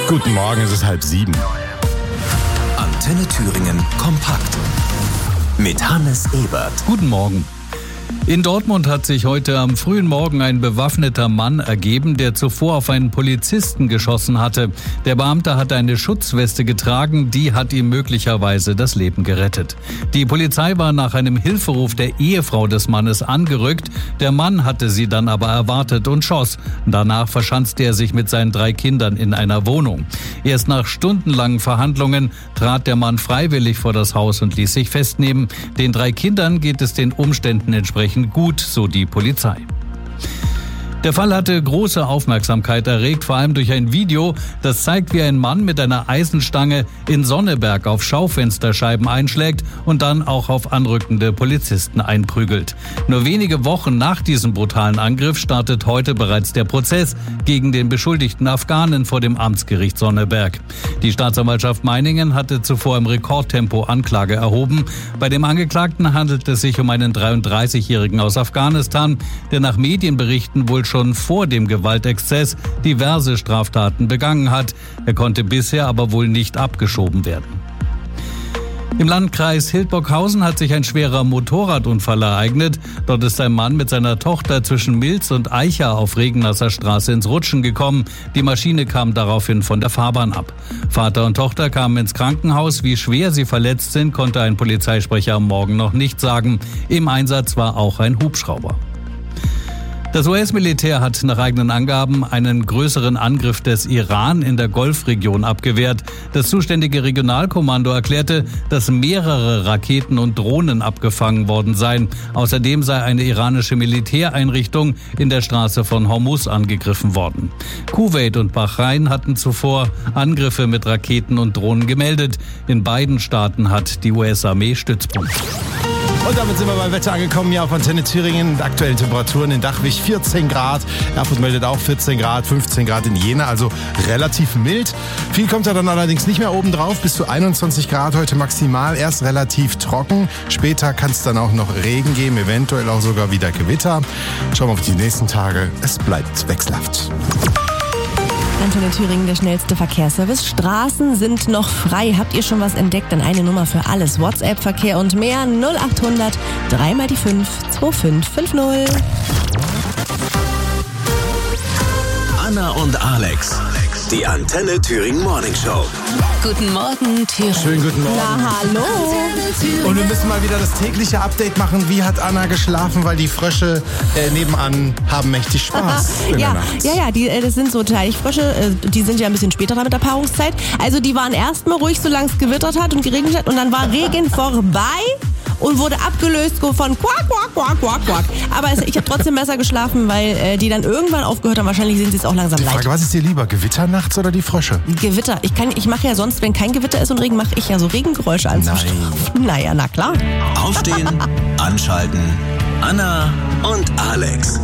Guten Morgen, es ist 6:30. Antenne Thüringen kompakt mit Hannes Ebert. Guten Morgen. In Dortmund hat sich heute am frühen Morgen ein bewaffneter Mann ergeben, der zuvor auf einen Polizisten geschossen hatte. Der Beamte hatte eine Schutzweste getragen, die hat ihm möglicherweise das Leben gerettet. Die Polizei war nach einem Hilferuf der Ehefrau des Mannes angerückt. Der Mann hatte sie dann aber erwartet und schoss. Danach verschanzte er sich mit seinen 3 Kindern in einer Wohnung. Erst nach stundenlangen Verhandlungen trat der Mann freiwillig vor das Haus und ließ sich festnehmen. Den 3 Kindern geht es den Umständen entsprechend gut, so die Polizei. Der Fall hatte große Aufmerksamkeit erregt, vor allem durch ein Video, das zeigt, wie ein Mann mit einer Eisenstange in Sonneberg auf Schaufensterscheiben einschlägt und dann auch auf anrückende Polizisten einprügelt. Nur wenige Wochen nach diesem brutalen Angriff startet heute bereits der Prozess gegen den beschuldigten Afghanen vor dem Amtsgericht Sonneberg. Die Staatsanwaltschaft Meiningen hatte zuvor im Rekordtempo Anklage erhoben. Bei dem Angeklagten handelt es sich um einen 33-Jährigen aus Afghanistan, der nach Medienberichten wohl schon vor dem Gewaltexzess diverse Straftaten begangen hat. Er konnte bisher aber wohl nicht abgeschoben werden. Im Landkreis Hildburghausen hat sich ein schwerer Motorradunfall ereignet. Dort ist ein Mann mit seiner Tochter zwischen Milz und Eicher auf Regennasser Straße ins Rutschen gekommen. Die Maschine kam daraufhin von der Fahrbahn ab. Vater und Tochter kamen ins Krankenhaus. Wie schwer sie verletzt sind, konnte ein Polizeisprecher am Morgen noch nicht sagen. Im Einsatz war auch ein Hubschrauber. Das US-Militär hat nach eigenen Angaben einen größeren Angriff des Iran in der Golfregion abgewehrt. Das zuständige Regionalkommando erklärte, dass mehrere Raketen und Drohnen abgefangen worden seien. Außerdem sei eine iranische Militäreinrichtung in der Straße von Hormuz angegriffen worden. Kuwait und Bahrain hatten zuvor Angriffe mit Raketen und Drohnen gemeldet. In beiden Staaten hat die US-Armee Stützpunkte. Und damit sind wir beim Wetter angekommen, hier auf Antenne Thüringen. Aktuellen Temperaturen in Dachwig 14 Grad. Erfurt meldet auch 14 Grad, 15 Grad in Jena, also relativ mild. Viel kommt da dann allerdings nicht mehr oben drauf, bis zu 21 Grad heute maximal. Erst relativ trocken, später kann es dann auch noch Regen geben, eventuell auch sogar wieder Gewitter. Schauen wir auf die nächsten Tage, es bleibt wechselhaft. Antenne Thüringen, der schnellste Verkehrsservice. Straßen sind noch frei. Habt ihr schon was entdeckt? Dann eine Nummer für alles. WhatsApp-Verkehr und mehr. 0800 3 mal die 5 2550. Anna und Alex, die Antenne Thüringen Morning Show. Guten Morgen, Thüringen. Schönen guten Morgen. Na, hallo. Und wir müssen mal wieder das tägliche Update machen. Wie hat Anna geschlafen? Weil die Frösche nebenan haben mächtig Spaß in der Nacht. Das sind so Teichfrösche. Die sind ja ein bisschen später dran mit der Paarungszeit. Also die waren erstmal ruhig, solange es gewittert hat und geregnet hat. Und dann war Regen vorbei und wurde abgelöst von Quack, Quack, Quack, Quack, Quack. Aber ich habe trotzdem besser geschlafen, weil die dann irgendwann aufgehört haben. Wahrscheinlich sind sie es auch langsam leid. Frage, was ist dir lieber, Gewitter nachts oder die Frösche? Gewitter. Ich mache ja sonst, wenn kein Gewitter ist und Regen, mache ich ja so Regengeräusche an. Naja, na klar. Aufstehen, anschalten, Anna und Alex.